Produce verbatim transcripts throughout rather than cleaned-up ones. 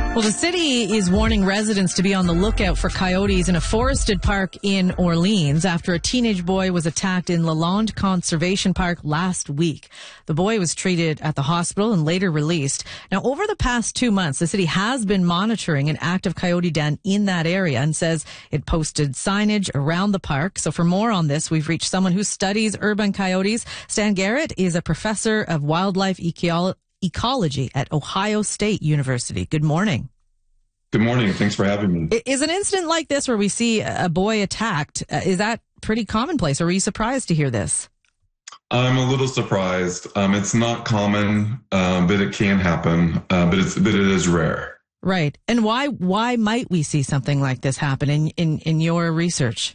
Well, the city is warning residents to be on the lookout for coyotes in a forested park in Orleans after a teenage boy was attacked in Lalonde Conservation Park last week. The boy was treated at the hospital and later released. Now, over the past two months, the city has been monitoring an active coyote den in that area and says it posted signage around the park. So for more on this, we've reached someone who studies urban coyotes. Stan Garrett is a professor of wildlife ecology. Ecology at Ohio State University. Good morning. Good morning. Thanks for having me. Is an incident like this where we see a boy attacked, uh, is that pretty commonplace? Or were you surprised to hear this? I'm a little surprised. Um, it's not common, um, but it can happen. Uh, but it's but it is rare. Right. And why why might we see something like this happen in in, in your research?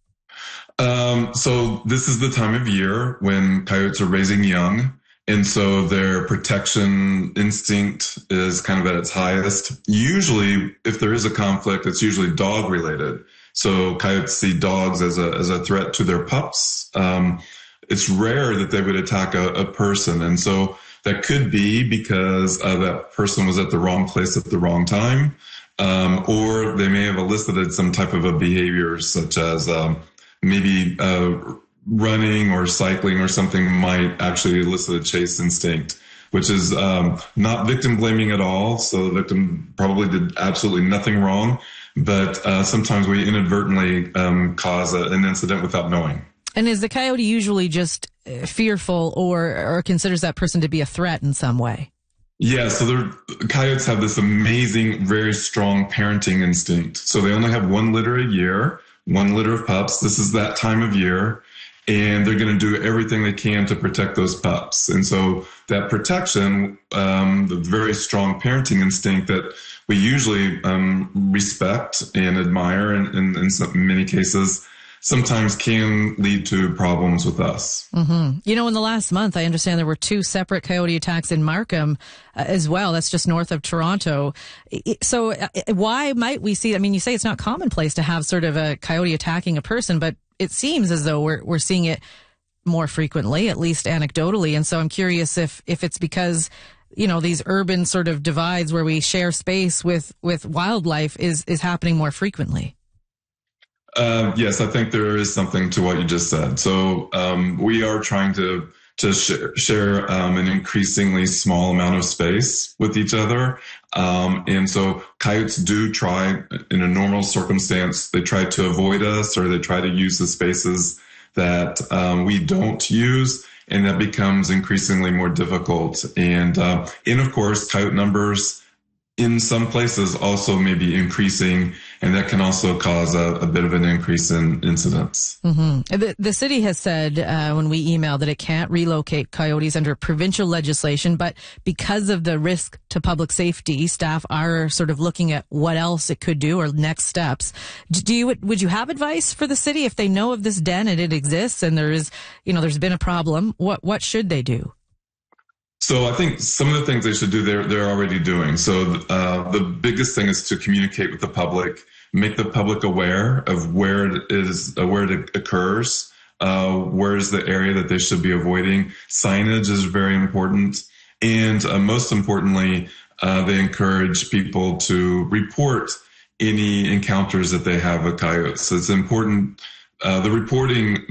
Um, so this is the time of year when coyotes are raising young. And so their protection instinct is kind of at its highest. Usually, if there is a conflict, it's usually dog related. So coyotes see dogs as a as a threat to their pups. Um, it's rare that they would attack a, a person. And so that could be because uh, that person was at the wrong place at the wrong time. Um, or they may have elicited some type of a behavior such as um, maybe uh, running or cycling or something might actually elicit a chase instinct, which is um, not victim blaming at all. So the victim probably did absolutely nothing wrong, but uh, sometimes we inadvertently um, cause a, an incident without knowing. And is the coyote usually just fearful or, or considers that person to be a threat in some way? Yeah, so the coyotes have this amazing, very strong parenting instinct. So they only have one litter a year, one litter of pups. This is that time of year. And they're going to do everything they can to protect those pups. And so that protection, um, the very strong parenting instinct that we usually um, respect and admire, and in, in, in some, many cases, sometimes can lead to problems with us. Mm-hmm. You know, in the last month, I understand there were two separate coyote attacks in Markham uh, as well. That's just north of Toronto. So uh, why might we see, I mean, you say it's not commonplace to have sort of a coyote attacking a person, but it seems as though we're we're seeing it more frequently, at least anecdotally. And so I'm curious if if it's because, you know, these urban sort of divides where we share space with with wildlife is is happening more frequently. Uh, yes, I think there is something to what you just said. So um, we are trying to to share, share um, an increasingly small amount of space with each other. Um, and so coyotes do try, in a normal circumstance, they try to avoid us or they try to use the spaces that um, we don't use. And that becomes increasingly more difficult. And, uh, and of course, coyote numbers in some places also may be increasing, and that can also cause a, a bit of an increase in incidents. Mm-hmm. The, the city has said uh, when we emailed that it can't relocate coyotes under provincial legislation, but because of the risk to public safety, staff are sort of looking at what else it could do or next steps. Do you would you have advice for the city if they know of this den and it exists and there is, you know, there's been a problem? What what should they do? So I think some of the things they should do, they're, they're already doing. So uh, the biggest thing is to communicate with the public, make the public aware of where it is, uh, where it occurs, uh, where is the area that they should be avoiding. Signage is very important. And uh, most importantly, uh, they encourage people to report any encounters that they have with coyotes. So it's important. Uh, the reporting